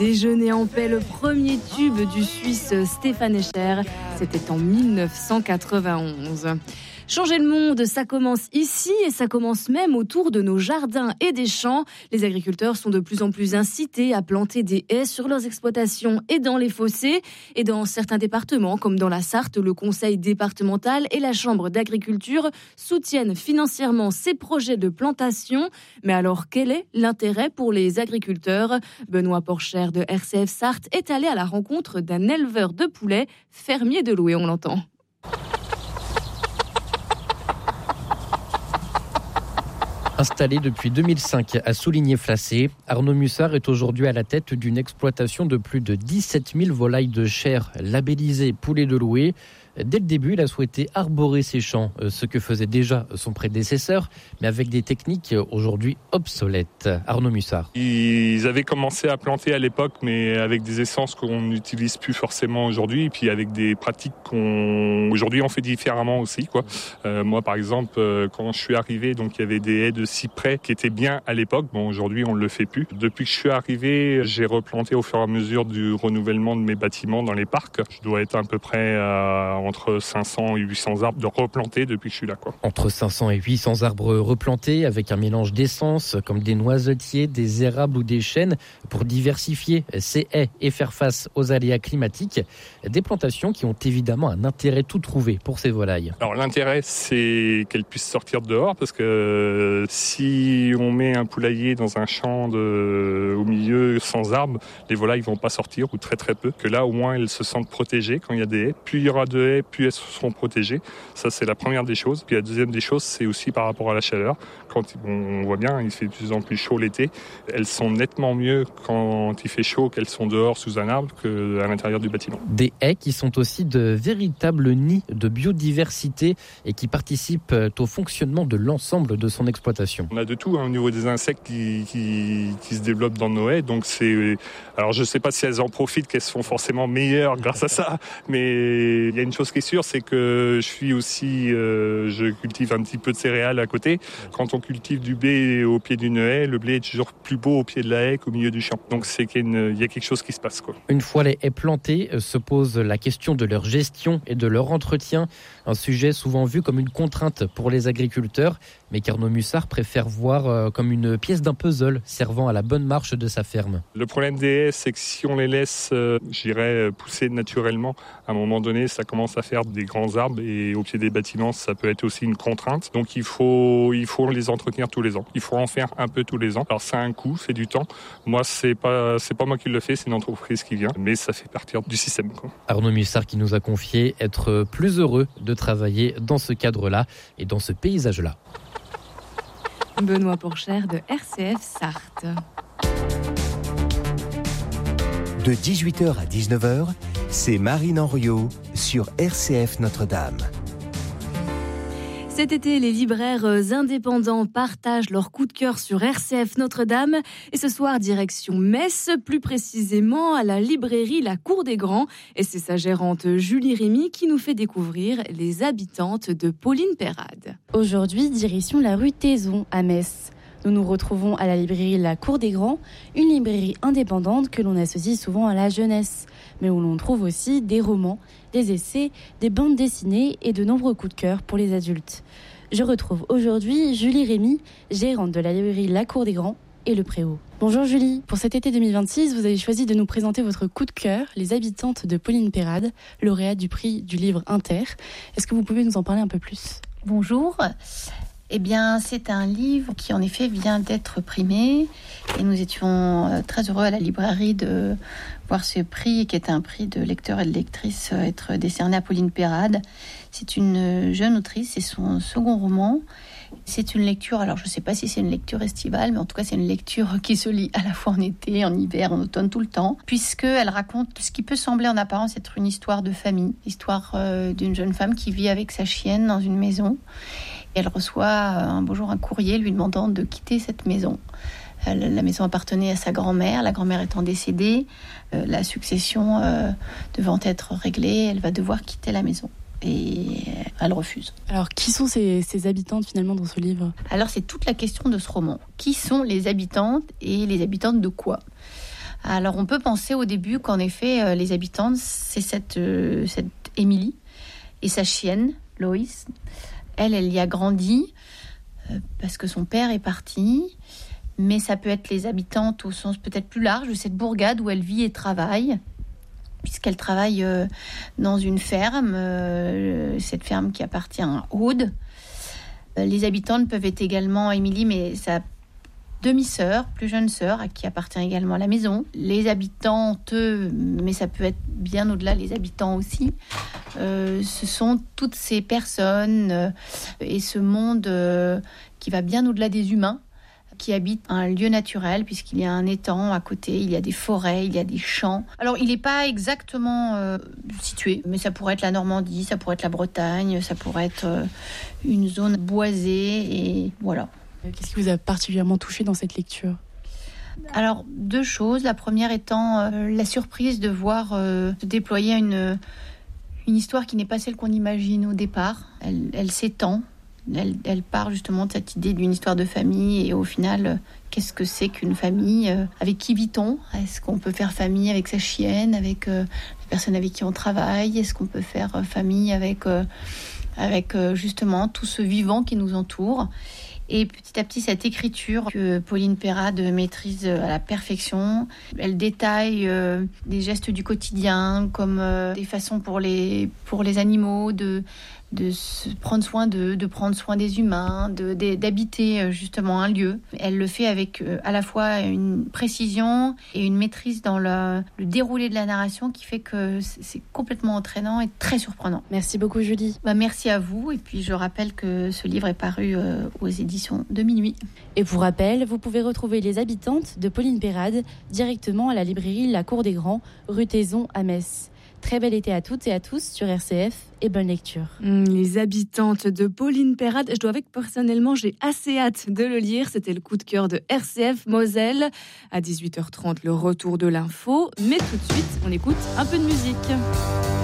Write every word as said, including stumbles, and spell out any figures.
Déjeuner en paix, le premier tube du Suisse Stéphane Escher. C'était en dix-neuf cent quatre-vingt-onze. Changer le monde, ça commence ici et ça commence même autour de nos jardins et des champs. Les agriculteurs sont de plus en plus incités à planter des haies sur leurs exploitations et dans les fossés. Et dans certains départements, comme dans la Sarthe, le conseil départemental et la chambre d'agriculture soutiennent financièrement ces projets de plantation. Mais alors, quel est l'intérêt pour les agriculteurs ? Benoît Porcher de R C F Sarthe est allé à la rencontre d'un éleveur de poulets, fermier de Loué, on l'entend. Installé depuis deux mille cinq à Souligné-Flacé, Arnaud Mussard est aujourd'hui à la tête d'une exploitation de plus de dix-sept mille volailles de chair labellisées poulet de Loué. Dès le début, il a souhaité arborer ses champs, ce que faisait déjà son prédécesseur, mais avec des techniques aujourd'hui obsolètes. Arnaud Mussard. Ils avaient commencé à planter à l'époque, mais avec des essences qu'on n'utilise plus forcément aujourd'hui, et puis avec des pratiques qu'on aujourd'hui on fait différemment aussi, quoi. Euh, moi, par exemple, quand je suis arrivé, donc il y avait des haies de cyprès qui étaient bien à l'époque. Bon, aujourd'hui, on ne le fait plus. Depuis que je suis arrivé, j'ai replanté au fur et à mesure du renouvellement de mes bâtiments dans les parcs. Je dois être à peu près à entre cinq cents et huit cents arbres de replantés depuis que je suis là, quoi. Entre cinq cents et huit cents arbres replantés avec un mélange d'essences comme des noisetiers, des érables ou des chênes pour diversifier ces haies et faire face aux aléas climatiques. Des plantations qui ont évidemment un intérêt tout trouvé pour ces volailles. Alors l'intérêt, c'est qu'elles puissent sortir dehors parce que si on met un poulailler dans un champ de, au milieu sans arbres, les volailles ne vont pas sortir ou très très peu. Que là, au moins, elles se sentent protégées quand il y a des haies. Plus il y aura de haies, plus elles seront protégées. Ça, c'est la première des choses. Puis la deuxième des choses, c'est aussi par rapport à la chaleur. Quand on voit bien, il fait de plus en plus chaud l'été. Elles sont nettement mieux quand il fait chaud qu'elles sont dehors sous un arbre qu'à l'intérieur du bâtiment. Des haies qui sont aussi de véritables nids de biodiversité et qui participent au fonctionnement de l'ensemble de son exploitation. On a de tout hein, au niveau des insectes qui, qui, qui se développent dans nos haies. Donc c'est, alors je ne sais pas si elles en profitent, qu'elles sont forcément meilleures grâce à ça, mais il y a une chose qui est sûre, c'est que je suis aussi, euh, je cultive un petit peu de céréales à côté. Quand on cultive du blé au pied d'une haie, le blé est toujours plus beau au pied de la haie qu'au milieu du champ. Donc c'est qu'il y a, une, il y a quelque chose qui se passe, quoi. Une fois les haies plantées, se pose la question de leur gestion et de leur entretien. Un sujet souvent vu comme une contrainte pour les agriculteurs, mais qu'Arnaud Mussard préfère voir comme une pièce d'un puzzle servant à la bonne marche de sa ferme. Le problème des haies, c'est que si on les laisse, euh, j'irais, pousser naturellement, à un moment donné, ça commence à faire des grands arbres et au pied des bâtiments, ça peut être aussi une contrainte. Donc il faut, il faut les entretenir tous les ans. Il faut en faire un peu tous les ans. Alors ça a un coût, c'est du temps. Moi, c'est pas, c'est pas moi qui le fais, c'est une entreprise qui vient, mais ça fait partie du système, quoi. Arnaud Mussard qui nous a confié être plus heureux de travailler dans ce cadre-là et dans ce paysage-là. Benoît Porcher de R C F Sarthe. De dix-huit heures à dix-neuf heures, c'est Marine Henriot sur R C F Notre-Dame. Cet été, les libraires indépendants partagent leur coup de cœur sur R C F Notre-Dame. Et ce soir, direction Metz, plus précisément à la librairie La Cour des Grands. Et c'est sa gérante Julie Rémy qui nous fait découvrir les habitantes de Pauline Peyrade. Aujourd'hui, direction la rue Taison à Metz. Nous nous retrouvons à la librairie La Cour des Grands, une librairie indépendante que l'on associe souvent à la jeunesse, mais où l'on trouve aussi des romans, des essais, des bandes dessinées et de nombreux coups de cœur pour les adultes. Je retrouve aujourd'hui Julie Rémy, gérante de la librairie La Cour des Grands et Le Préau. Bonjour Julie, pour cet été deux mille vingt-six, vous avez choisi de nous présenter votre coup de cœur, Les habitantes de Pauline Peyrade, lauréate du prix du livre Inter. Est-ce que vous pouvez nous en parler un peu plus ? Bonjour. Eh bien, c'est un livre qui, en effet, vient d'être primé. Et nous étions très heureux à la librairie de voir ce prix, qui est un prix de lecteurs et de lectrices, être décerné à Pauline Peyrade. C'est une jeune autrice, c'est son second roman. C'est une lecture, alors je ne sais pas si c'est une lecture estivale, mais en tout cas, c'est une lecture qui se lit à la fois en été, en hiver, en automne, tout le temps, puisqu'elle raconte ce qui peut sembler en apparence être une histoire de famille, l'histoire euh, d'une jeune femme qui vit avec sa chienne dans une maison. Elle reçoit un beau jour un courrier lui demandant de quitter cette maison. La maison appartenait à sa grand-mère, la grand-mère étant décédée, la succession devant être réglée, elle va devoir quitter la maison. Et elle refuse. Alors, qui sont ces, ces habitantes finalement dans ce livre ? Alors, c'est toute la question de ce roman. Qui sont les habitantes et les habitantes de quoi ? Alors on peut penser au début qu'en effet euh, les habitantes, c'est cette, euh, cette Émilie et sa chienne, Loïs. Elle, elle y a grandi euh, parce que son père est parti. Mais ça peut être les habitantes au sens peut-être plus large de cette bourgade où elle vit et travaille, puisqu'elle travaille euh, dans une ferme, euh, cette ferme qui appartient à Aude. Euh, les habitantes peuvent être également Émilie, mais sa demi-sœur, plus jeune sœur, à qui appartient également la maison. Les habitantes, mais ça peut être bien au-delà, les habitants aussi. Euh, ce sont toutes ces personnes euh, et ce monde euh, qui va bien au-delà des humains, qui habite un lieu naturel, puisqu'il y a un étang à côté, il y a des forêts, il y a des champs. Alors, il n'est pas exactement euh, situé, mais ça pourrait être la Normandie, ça pourrait être la Bretagne, ça pourrait être euh, une zone boisée, et voilà. Qu'est-ce qui vous a particulièrement touché dans cette lecture ? Alors, deux choses. La première étant euh, la surprise de voir euh, se déployer une, une histoire qui n'est pas celle qu'on imagine au départ. Elle, elle s'étend. Elle, elle part justement de cette idée d'une histoire de famille et au final, euh, qu'est-ce que c'est qu'une famille ? euh, Avec qui vit-on ? Est-ce qu'on peut faire famille avec sa chienne, avec euh, les personnes avec qui on travaille ? Est-ce qu'on peut faire euh, famille avec, euh, avec euh, justement tout ce vivant qui nous entoure ? Et petit à petit, cette écriture que Pauline Perrade maîtrise à la perfection, elle détaille euh, des gestes du quotidien, comme euh, des façons pour les, pour les animaux de, de se prendre soin d'eux, de prendre soin des humains, de, de, d'habiter justement un lieu. Elle le fait avec euh, à la fois une précision et une maîtrise dans le, le déroulé de la narration qui fait que c'est, c'est complètement entraînant et très surprenant. Merci beaucoup Julie. Bah, merci à vous, et puis je rappelle que ce livre est paru euh, aux éditions de Minuit. Et pour rappel, vous pouvez retrouver Les Habitantes de Pauline Perrade directement à la librairie La Cour des Grands, rue Taizon à Metz. Très bel été à toutes et à tous sur R C F et bonne lecture. Mmh, Les Habitantes de Pauline Perrade. Je dois avouer que personnellement, j'ai assez hâte de le lire. C'était le coup de cœur de R C F Moselle. À dix-huit heures trente, le retour de l'info. Mais tout de suite, on écoute un peu de musique.